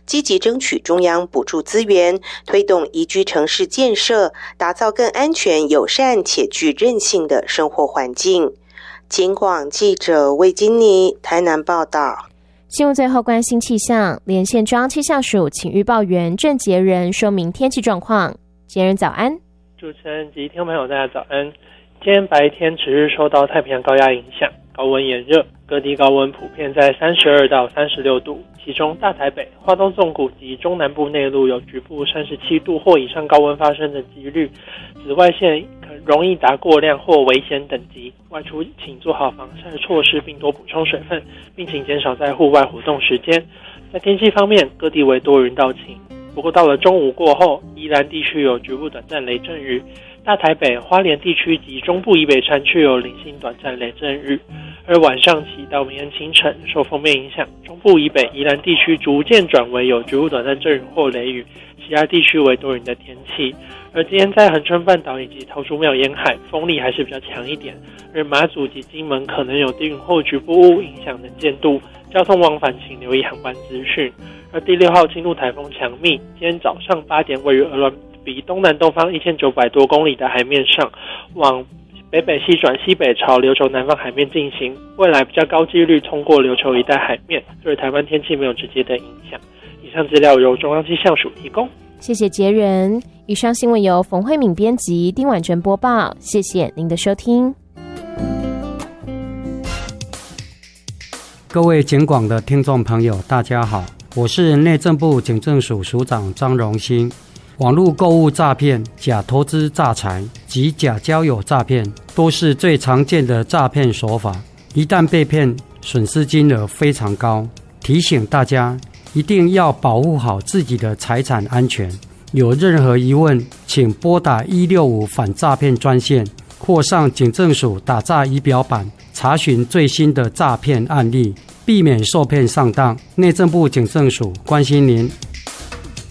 积极争取中央补助资源，推动宜居城市建设，打造更安全、友善且具韧性的生活环境。警广记者魏金妮台南报道。 新闻最后关心气象，连线中央气象署请预报员郑杰仁说明天气状况。杰仁早安。 主持人及听众朋友大家早安。今天白天持续受到太平洋高压影响，高温炎热，各地高温普遍在32到36度，其中大台北、花东纵谷及中南部内陆有局部37度或以上高温发生的几率，紫外线容易达过量或危险等级，外出请做好防晒措施，并多补充水分，并请减少在户外活动时间。在天气方面，各地为多云到晴，不过到了中午过后，宜兰地区有局部短暂雷阵雨，大台北、花莲地区及中部以北山区有零星短暂雷阵雨，而晚上起到明天清晨，受锋面影响，中部以北、宜兰地区逐渐转为有局部短暂阵雨或雷雨，其他地区为多云的天气。而今天在恒春半岛以及桃竹苗沿海风力还是比较强一点，而马祖及金门可能有低云或局部雾影响能见度，交通往返请留意航班资讯。而第6号轻度台风强密，今天早上8点位于鹅銮鼻东南东方1900多公里的海面上，往北北西转西北朝琉球南方海面进行，未来比较高几率通过琉球一带海面，对台湾天气没有直接的影响。以上资料由中央气象署提供。 谢谢杰仁。以上新闻由冯慧敏编辑，丁婉珍播报。谢谢您的收听。 各位警广的听众朋友大家好，我是内政部警政署署长张荣兴。网络购物诈骗、假投资诈财及假交友诈骗都是最常见的诈骗手法，一旦被骗，损失金额非常高。提醒大家一定要保护好自己的财产安全，有任何疑问请拨打165反诈骗专线，或上警政署打诈仪表板查询最新的诈骗案例，避免受骗上当。内政部警政署关心您。